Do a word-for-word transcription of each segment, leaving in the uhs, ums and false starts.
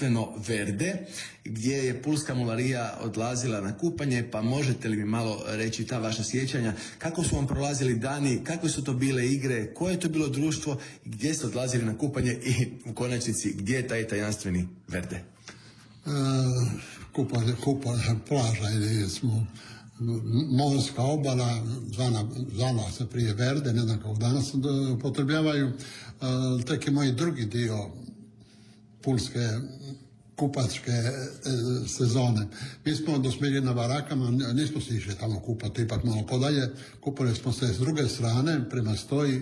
jedinstveno Verde, gdje je pulska mularija odlazila na kupanje, pa možete li mi malo reći ta vaša sjećanja, kako su vam prolazili dani, kakve su to bile igre, koje je to bilo društvo, gdje ste odlazili na kupanje i u konačnici gdje je taj tajanstveni Verde? E, kupanje, kupanje, plaža ili smo morska obala, zvana, zvala se prije Verde, ne znam kako danas upotrebljavaju. E, tek je moj drugi dio pulske kupačke e, sezone. Mi smo dosmili na barakama, nismo se išli tamo kupati, ipak malo podalje. Kupali smo se s druge strane, prema stoji, e,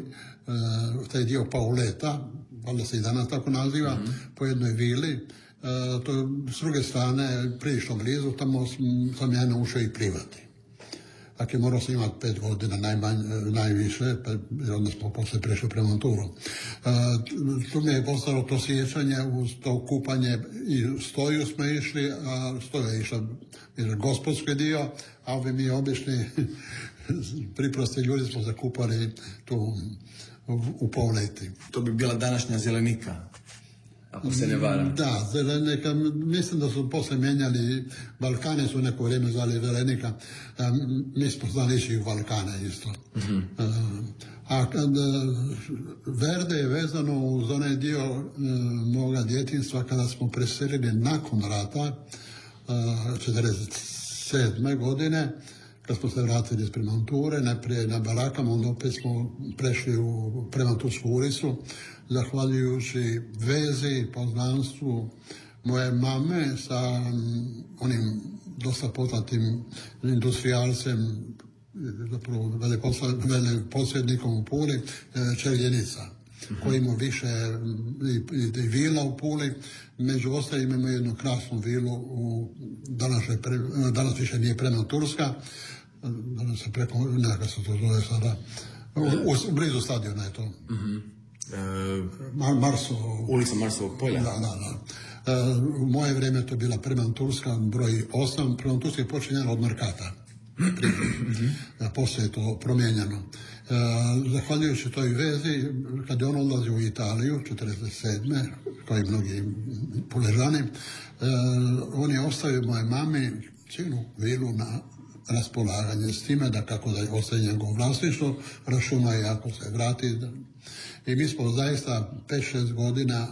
taj dio Pauleta, valjda se i danas tako naziva, mm-hmm. po jednoj vili. E, to s druge strane, prilično blizu, tamo sam, sam ja naučio i plivati. Dakle, morao sam imati pet godina najmanj, najviše, pa onda smo poslije prešli prema Monturu. Uh, tu mi je postalo to sjećanje uz to kupanje i stoju smo išli, a stoja je išla gospodski dio, a ovi mi obični priprosti ljudi smo se kupali tu u, u Povleti. To bi bila današnja Zelenika, ako se ne varam. Da, Zelenika, mislim da su poslije mijenjali, Balkane su neko vrijeme zvali Zelenika, a, mi smo znali ići u Balkane isto. Mm-hmm. A, a kad Verde je vezano uz onaj dio a, moga djetinjstva kada smo preselili nakon rata, a, četrdeset sedme godine, kad smo se vratili iz Premanture, najprije na barakama, onda opet smo prešli u Premantursku ulicu, zahvaljujući vezi, poznanstvu moje mame sa onim dosta poznatim industrijalcem, zapravo veleposjednikom u Puli, Čerljenica, mm-hmm. koji ima više i, i, i vila u Puli. Među ostalim imamo jednu krasnu vilu u danas, pre, danas više nije Premanturska, danas se preko, nekako se to zove sada, u, u blizu stadiona je to. Mm-hmm. Mar, Marso, ulica Marsovog polja. Da, da, da. E, u moje vrijeme to je bila Premanturska, broj osam. Premanturska je počinjena od Markata. Mm-hmm. Poslije je to promijenjeno. E, zahvaljujući toj vezi, kad je on odlazio u Italiju, četrdeset sedme, kao i mnogi puležani, e, on je ostavio moje mami cijelu vilu na raspolaganje, s time da kako da je ostaje njegovo vlasništvo, računa je ako se vrati. I mi smo zaista pet šest godina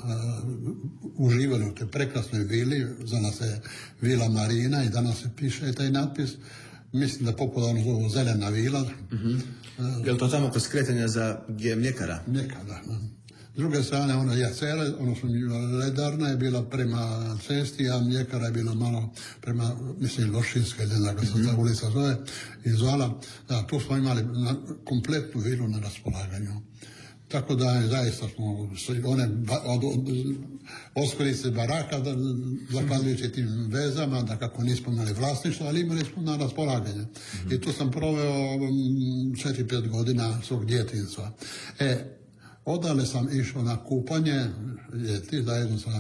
uh, uživali u toj prekrasnoj vili, za nas je Vila Marina i danas se piše taj natpis. Mislim da popularno zovu Zelena vila. Mm-hmm. Uh, je li to tamo kod skretanja za gdje je mljekara? Mljekara, da. S druge strane, ona Jacele, odnosno Ledarna je bila prema cesti, a Mljekara je bila malo prema, mislim, Lošinska ili jednaka se ta ulica zove, i zvala. Da, tu smo imali na, kompletnu vilu na raspolaganju. Tako da zaista smo one od, od, oskolice baraka, da, zahvaljujući tim vezama, da kako nismo imali vlasništvo, ali imali smo na raspolaganje. Mm-hmm. I tu sam proveo četiri pet godina svog djetinjstva. E, odale sam išao na kupanje ljeti zajedno sa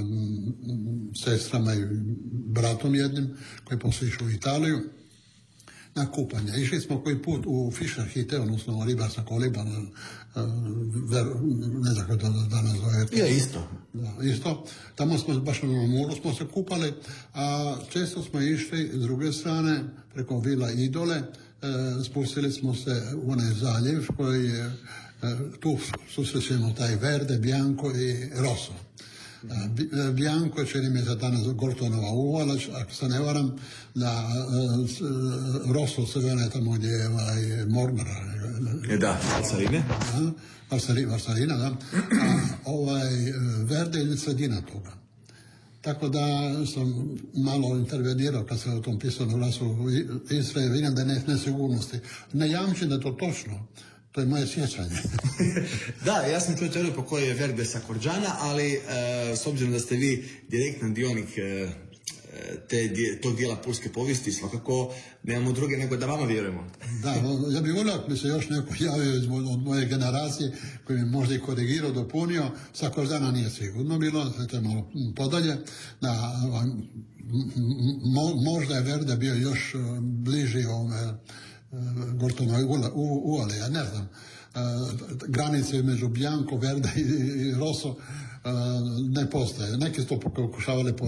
sestrama i bratom jednim koji poslije išao u Italiju na kupanje. Išli smo koji put u Fischer Hite, odnosno ribarska koliba, ne znam kako da danas zove. Je isto. Da, isto. Tamo smo baš na moru smo se kupali, a često smo išli s druge strane preko Vila Idole, spustili smo se u onaj zaljev koji je tu susrećemo taj Verde, Bianco i Rosso. Uh, Bianco čini mi se danas Gortonova uvala, ako se ne varam, da uh, Rosso crvena je tamo gdje je ovaj, Mormara. E da, Valsarine. Valsarina, Valsarina, da. A ovaj Verde je sredina toga. Tako da sam malo intervenirao kad se o tom pisanom glasu Istre, vidim da je nesigurnosti. Ne jamčim da je to točno. To je moje sjećanje. Da, ja sam čuo teoriju po kojoj je Verde sa Korđana, ali e, s obzirom da ste vi direktan dionik e, te, tog dijela pulske povijesti, svakako nemamo druge nego da vama vjerujemo. Da, ja bih volio ako mi se još neko javio od moje generacije koji mi možda i korigirao, dopunio. Sa Korđana nije sigurno bilo, to je malo podalje. Da, mo, možda je Verde bio još bliži ovome Gortonoj uvali, ja ne znam. Granice među Bianco, Verde i Rosso ne postoje. Neki su to pokušavali